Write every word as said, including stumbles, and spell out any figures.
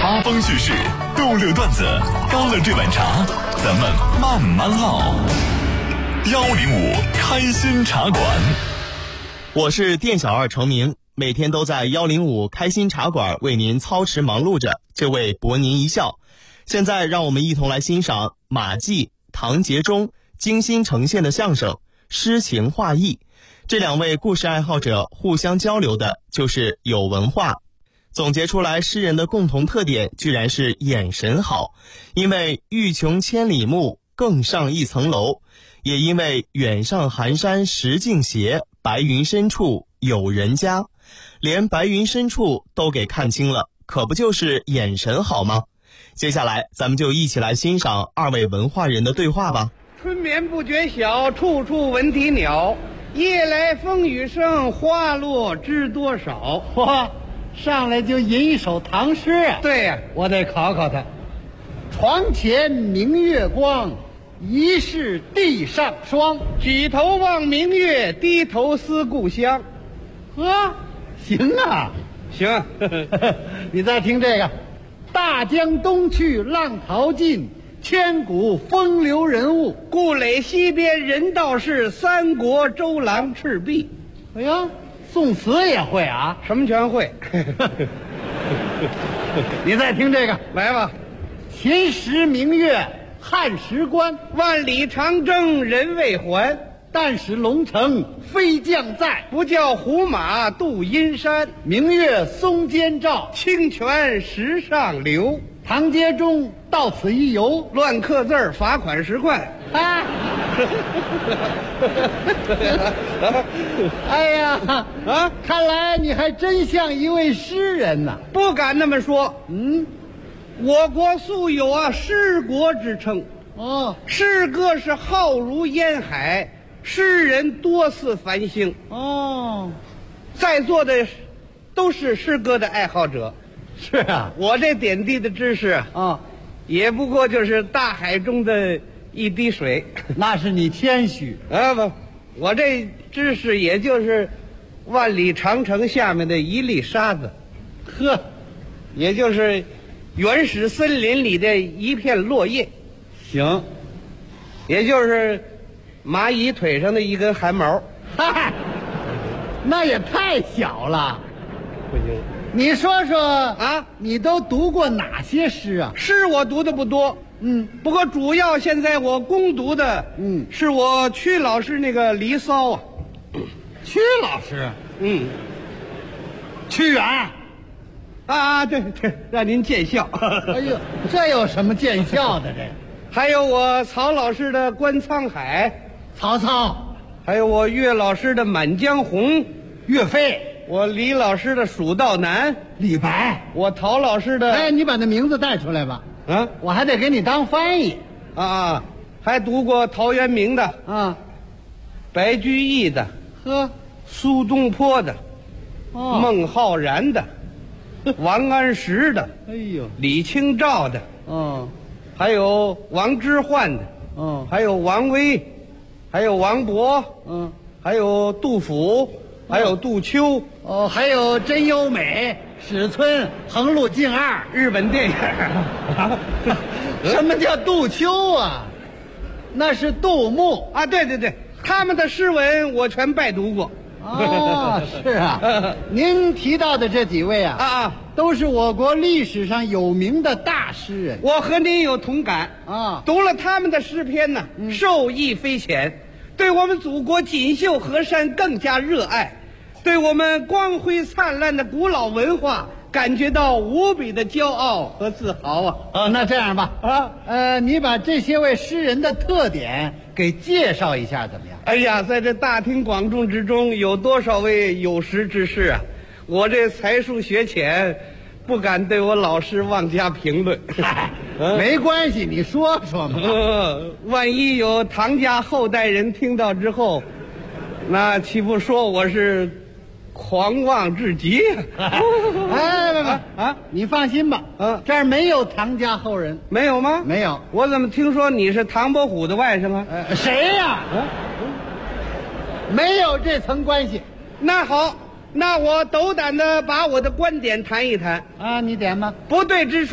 八方叙事，逗乐段子，干了这碗茶，咱们慢慢唠。幺零五开心茶馆， 我是店小二程明，每天都在幺零五开心茶馆为您操持忙碌着，这为博您一笑。现在让我们一同来欣赏马季、唐杰忠精心呈现的相声诗情画意，这两位故事爱好者互相交流的就是有文化。总结出来诗人的共同特点居然是眼神好，因为欲穷千里目，更上一层楼，也因为远上寒山石径斜，白云深处有人家，连白云深处都给看清了，可不就是眼神好吗？接下来咱们就一起来欣赏二位文化人的对话吧。 春眠不觉晓，处处闻啼鸟，夜来风雨声，花落知多少。 哇，上来就吟一首唐诗啊！ 对呀、啊， 我得考考他。床前明月光，疑是地上霜。 举头望明月，低头思故乡。 啊，行啊， 行。 你再听这个：大江东去，浪淘尽，千古风流人物。 故垒西边人道是，三国周郎赤壁。 哎呀，宋词也会啊？ 什么全会？ 你再听这个， 来吧。 秦时明月汉时关， 万里长征人未还。 但使龙城飞将在， 不教胡马度阴山。 明月松间照， 清泉石上流。 唐杰忠到此一游， 乱刻字儿罚款十块。 啊！哎呀啊！看来你还真像一位诗人呐。 不敢那么说。 嗯， 我国素有啊诗国之称。 哦， 诗歌是浩如烟海，诗人多似繁星。 哦， 在座的都是诗歌的爱好者。 是啊， 我这点滴的知识啊， 哦， 也不过就是大海中的一滴水。 那是你谦虚啊不，我这知识也就是万里长城下面的一粒沙子。 呵， 也就是原始森林里的一片落叶。 行， 也就是蚂蚁腿上的一根汗毛。 嗨，那也太小了。 不行， 你说说啊， 你都读过哪些诗啊？ 诗我读的不多， 嗯， 不过主要现在我攻读的， 嗯， 是我曲老师那个《离骚》啊。 曲老师， 嗯， 屈原。 啊，对对，让您见笑。 哎呦，这有什么见笑的？这还有我曹老师的《观沧海》， 曹操， 还有我岳老师的《满江红》， 岳飞， 我李老师的《蜀道难》， 李白， 我陶老师的。 哎，你把那名字带出来吧。 啊， 我还得给你当翻译。 啊啊，还读过陶渊明的， 啊， 白居易的， 呵， 苏东坡的， 哦， 孟浩然的，王安石的， 哎呦， 李清照的， 哦， 还有王之涣的， 哦， 还有王维，还有王勃， 嗯， 还有杜甫，还有杜秋， 哦，还有真优美、史村、横路径二， 日本电影。 什么叫杜秋啊？那是杜牧啊！对对对，他们的诗文我全拜读过。 哦，是啊。您提到的这几位啊， 啊啊， 都是我国历史上有名的大诗人。 我和您有同感啊， 读了他们的诗篇呢， 嗯、 受益匪浅，对我们祖国锦绣河山更加热爱，对我们光辉灿烂的古老文化感觉到无比的骄傲和自豪啊！ 哦，那这样吧， 啊， 呃，你把这些位诗人的特点给介绍一下，怎么样？ 哎呀，在这大庭广众之中，有多少位有识之士啊！我这才疏学浅，不敢对我老师妄加评论。 嗯、没关系，你说说嘛。 呃，万一有唐家后代人听到之后，那岂不说我是狂妄至极？ 哎，不不啊，你放心吧， 啊， 这儿没有唐家后人。 没有吗？ 没有。 我怎么听说你是唐伯虎的外甥啊？ 呃，谁呀？啊，没有这层关系。 那好，那我斗胆的把我的观点谈一谈啊，你点吧。 不对之处